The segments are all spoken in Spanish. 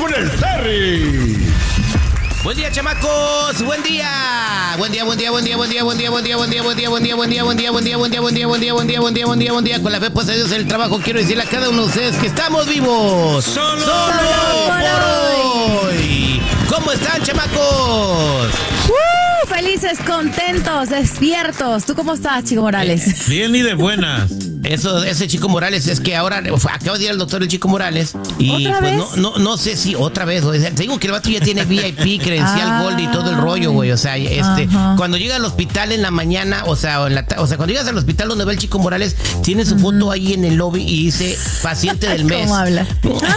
con el Terry. Buen día, chamacos, buen día. Buen día. Con la fe pues a Dios el trabajo, quiero decirle a cada uno de ustedes que estamos vivos. Solo por hoy. ¿Cómo están, chamacos? Felices, contentos, despiertos. ¿Tú cómo estás, Chico Morales? Bien y de buenas. Ese Chico Morales es que ahora acaba de ir al doctor el Chico Morales y ¿Otra pues vez? no sé si otra vez, te digo que el vato ya tiene VIP, credencial Gold y todo el rollo, güey, o sea, cuando llega al hospital en la mañana, o sea, cuando llegas al hospital donde va el Chico Morales, tiene su foto ahí en el lobby y dice paciente del mes. ¿Cómo habla?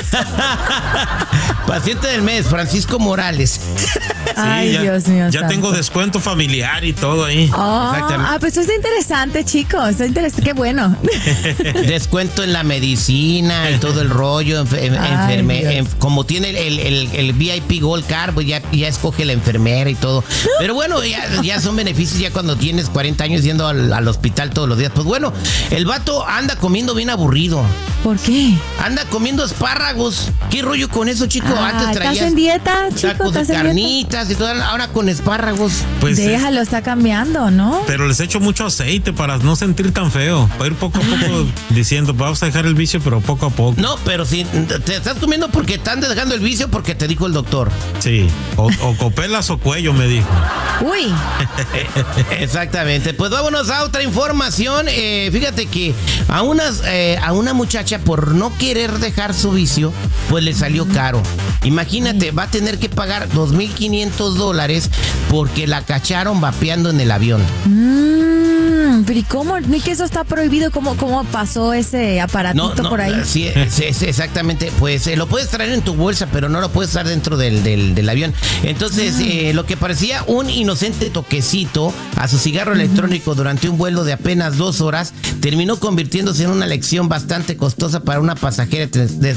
Paciente del mes, Francisco Morales. Ay, ya, Dios mío. ya tengo descuento familiar y todo ahí. Pues eso es interesante, chicos. Está interesante, qué bueno. Descuento en la medicina y todo el rollo, como tiene el VIP Gold Card, pues ya escoge la enfermera y todo. Pero bueno, ya son beneficios ya cuando tienes 40 años yendo al hospital todos los días. Pues bueno, el vato anda comiendo bien aburrido. ¿Por qué? Anda comiendo espárragos. ¿Qué rollo con eso, chico? Antes traías ¿estás en dieta, chico? tacos de carnitas y todo, ahora con espárragos. Pues déjalo, está cambiando, ¿no? Pero les echo mucho aceite para no sentir tan feo. Va a ir poco a poco diciendo, vamos a dejar el vicio, pero poco a poco. No, pero si te estás comiendo porque están dejando el vicio, porque te dijo el doctor. Sí, o copelas o cuello, me dijo. Uy. Exactamente. Pues vámonos a otra información. Fíjate que a una muchacha, por no querer dejar su vicio, pues le salió caro. Imagínate, va a tener que pagar $2,500 porque la cacharon vapeando en el avión. Pero ¿y cómo? ¿Ni que eso está prohibido? ¿Cómo pasó ese aparatito por ahí? Sí, exactamente. Pues lo puedes traer en tu bolsa, pero no lo puedes estar dentro del avión. Entonces, lo que parecía un inocente toquecito a su cigarro electrónico durante un vuelo de apenas 2 horas, terminó convirtiéndose en una lección bastante costosa para una pasajera de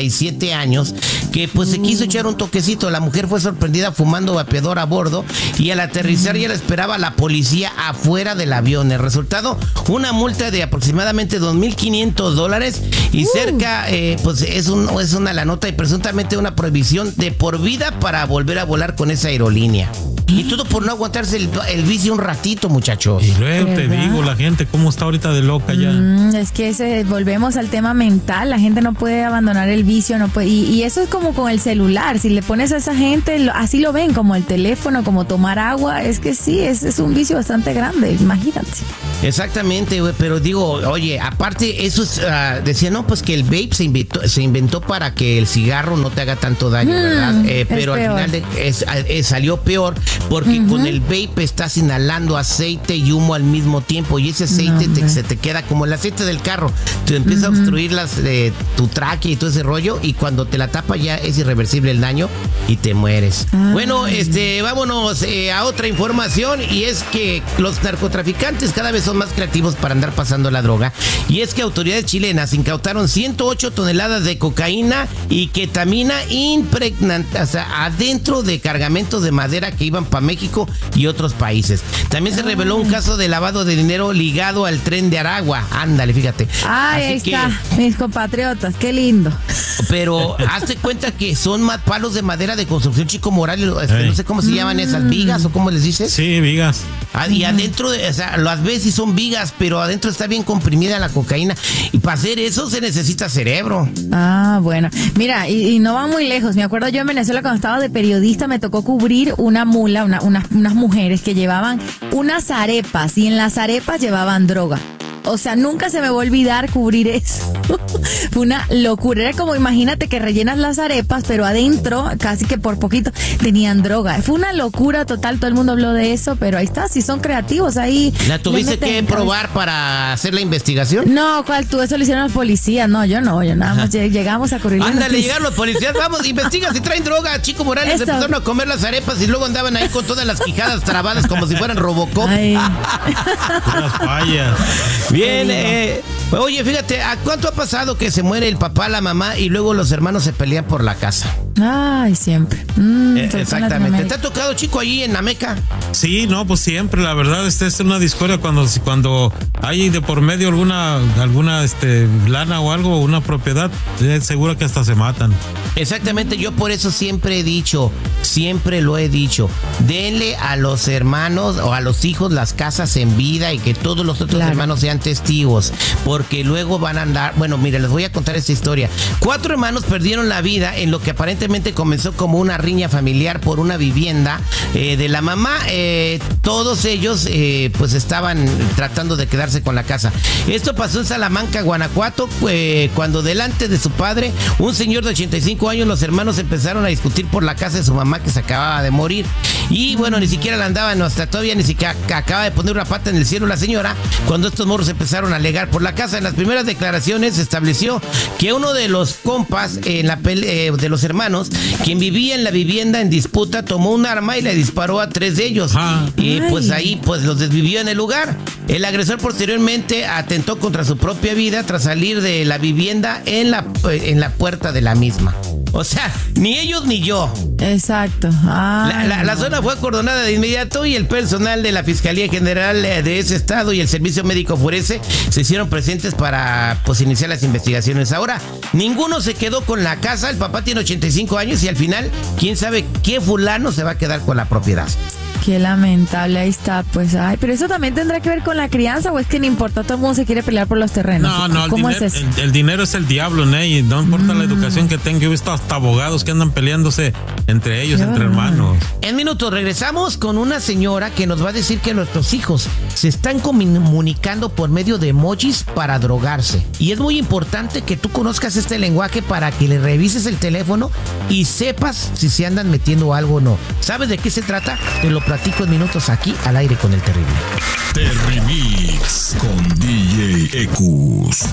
37 años que pues se quiso echar un toquecito. La mujer fue sorprendida fumando vapeador a bordo y al aterrizar ya la esperaba la policía afuera del avión. El resultado, una multa de aproximadamente $2,500 y cerca, pues es una la nota y presuntamente una prohibición de por vida para volver a volar con esa aerolínea. Y todo por no aguantarse el vicio un ratito, muchachos. Y luego te digo, la gente cómo está ahorita de loca ya. Es que volvemos al tema mental. La gente no puede abandonar el vicio, no puede. Y eso es como con el celular. Si le pones a esa gente, así lo ven, como el teléfono, como tomar agua. Es que sí, es un vicio bastante grande, imagínate. Exactamente, güey, pero digo, oye, aparte eso es, decía, no, pues que el vape se inventó para que el cigarro no te haga tanto daño, ¿verdad? Pero al final salió peor porque con el vape estás inhalando aceite y humo al mismo tiempo y ese aceite se te queda como el aceite del carro, te empieza a obstruir tu tráquea y todo ese rollo y cuando te la tapa ya es irreversible el daño y te mueres. Bueno, vámonos a otra información y es que los narcotraficantes cada vez son más creativos para andar pasando la droga y es que autoridades chilenas incautaron 108 toneladas de cocaína y ketamina impregnante, o sea, adentro de cargamentos de madera que iban para México y otros países. También se reveló un caso de lavado de dinero ligado al Tren de Aragua. Ándale, fíjate. Ahí está, mis compatriotas, qué lindo. Pero hazte cuenta que son más palos de madera de construcción, Chico Morales, no sé cómo se llaman esas, vigas o cómo les dices. Sí, vigas. Y adentro, o sea, las ves y son vigas, pero adentro está bien comprimida la cocaína. Y para hacer eso se necesita cerebro. Bueno. Mira, y no va muy lejos. Me acuerdo yo en Venezuela cuando estaba de periodista, me tocó cubrir una mula, unas mujeres que llevaban unas arepas y en las arepas llevaban droga. O sea, nunca se me va a olvidar cubrir eso. Fue una locura. Era como, imagínate que rellenas las arepas, pero adentro, casi que por poquito, tenían droga. Fue una locura total. Todo el mundo habló de eso, pero ahí está. Si son creativos, ahí. ¿La tuviste que probar para hacer la investigación? No, ¿cuál tú? Eso lo hicieron los policías. No, yo nada más llegamos a cubrir. Ándale, llegaron los policías. Vamos, investiga si traen droga. Chico Morales Eso. empezaron a comer las arepas y luego andaban ahí con todas las quijadas trabadas como si fueran Robocop. Unas fallas. Bien, oye, fíjate, ¿a cuánto ha pasado que se muere el papá, la mamá y luego los hermanos se pelean por la casa? Ay, siempre. Exactamente. ¿Te ha tocado, chico, allí en Ameca? Sí, no, pues siempre, la verdad, es una discordia cuando hay de por medio alguna lana o algo, una propiedad, seguro que hasta se matan. Exactamente, yo por eso siempre lo he dicho, denle a los hermanos o a los hijos las casas en vida y que todos los otros hermanos sean testigos, porque luego van a andar, bueno, mire, les voy a contar esta historia. 4 hermanos perdieron la vida en lo que aparentemente comenzó como una riña familiar por una vivienda de la mamá. Todos ellos pues estaban tratando de quedarse con la casa. Esto pasó en Salamanca, Guanajuato, cuando delante de su padre, un señor de 85 años, los hermanos empezaron a discutir por la casa de su mamá que se acababa de morir. Y bueno, ni siquiera la andaban, hasta todavía ni siquiera acaba de poner una pata en el cielo la señora, cuando estos morros empezaron a alegar por la casa. En las primeras declaraciones se estableció que uno de los compas de los hermanos, quien vivía en la vivienda en disputa, tomó un arma y le disparó a 3 de ellos. Y pues ahí pues los desvivió en el lugar. El agresor posteriormente atentó contra su propia vida tras salir de la vivienda en la puerta de la misma. O sea, ni ellos ni yo. Exacto. La zona fue acordonada de inmediato y el personal de la Fiscalía General de ese estado y el Servicio Médico Forense se hicieron presentes para pues iniciar las investigaciones. Ahora, ninguno se quedó con la casa. El papá tiene 85 años y al final, quién sabe qué fulano se va a quedar con la propiedad. Qué lamentable, ahí está, pues, ay, pero eso también tendrá que ver con la crianza, o es que no importa, todo el mundo se quiere pelear por los terrenos. No, ¿Cómo es eso? El dinero es el diablo, ¿no? Y no importa la educación que tenga. He visto hasta abogados que andan peleándose entre ellos, entre hermanos. En minutos regresamos con una señora que nos va a decir que nuestros hijos se están comunicando por medio de emojis para drogarse. Y es muy importante que tú conozcas este lenguaje para que le revises el teléfono y sepas si se andan metiendo algo o no. ¿Sabes de qué se trata? Te lo platico en minutos aquí al aire con el Terrible. Terrimix con DJ Ecus.